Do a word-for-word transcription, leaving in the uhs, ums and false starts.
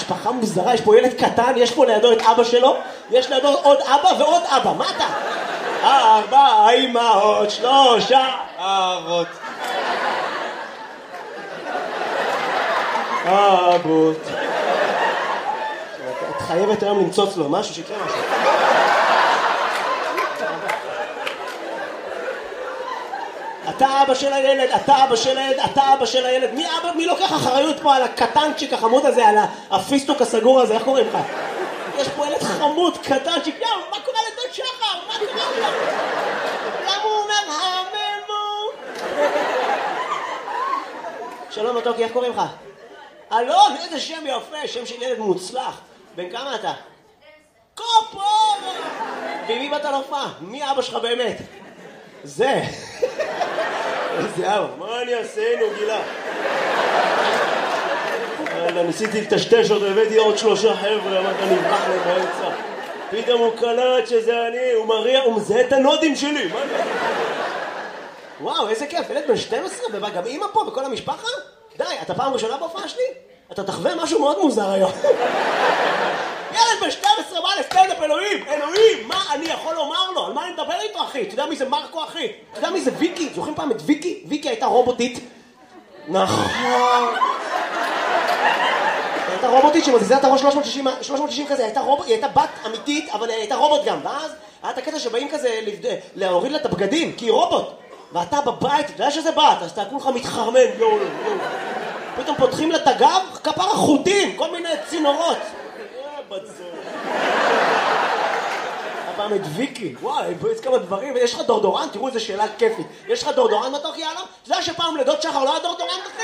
משפחה מוזרה, יש פה ילד קטן, יש פה לידו את אבא שלו, יש לידו עוד אבא ועוד אבא, מה אתה? ארבע אמהות, שלושה אבות. אבות. את חייבת היום למצוץ לו משהו, שיקרה משהו. אתה אבא של הילד, אתה אבא של הילד, אתה אבא של הילד. מי אבא, מי לוקח אחריות פה על הקטנצ'יק החמוד הזה, על הפיסטוק הסגור הזה, איך קוראים לך? יש פה ילד חמוד, קטנצ'יק, יאו, מה קורה לדוד שחר? מה קורה לך? למה הוא אומר, הממו? שלום מתוקי, איך קוראים לך? אלון, איזה שם יפה, שם של ילד מוצלח. בן כמה אתה? קופור! ומי באת להופעה? מי אבא שלך באמת? זה. איזה אבא, מה אני אעשה, נו גילה? ניסיתי לטשטש אותו, הבאתי עוד שלושה חבר'ה, אמרת נברח להם באמצע. פתאום הוא קלט שזה אני, הוא מריע, הוא מזהה את הנודים שלי. וואו, איזה כיף, ילד בן שתים עשרה, ובא גם אמא פה וכל המשפחה? די, אתה פעם ראשונה בהופעה שלי? אתה תחווה משהו מאוד מוזר היום. ילד בן שתים עשרה בא לסטנדאפ, אלוהים, אלוהים, מה אני יכול לומר לו? על מה אני מדבר איתו, אחי? אתה יודע מי זה מרקו, אחי? אתה יודע מי זה ויקי? זוכרים פעם את ויקי? ויקי הייתה רובוטית. נכון. הייתה רובוטית שמזיזה את הראש שלוש מאות שישים כזה, הייתה רובוט, היא הייתה בת אמיתית, אבל היא הייתה רובוט גם. ואז היה את הקטע שבאים כזה להוריד לה את הבגדים, כי היא רובוט. ואתה בבית, אתה יודע שזה בת, אז אתה כולך מתחרמן, יואו, יואו. פתאום פותחים לה את הגב, כפר החוטים, כל מיני צינורות. הפעם את ויקי, וואי, יש כמה דברים, ויש לך דורדורן, תראו איזה שאלה כיפית. יש לך דורדורן מתוק יאללה? אתה יודע שפעם לדוד שחר לא היה דורדורן?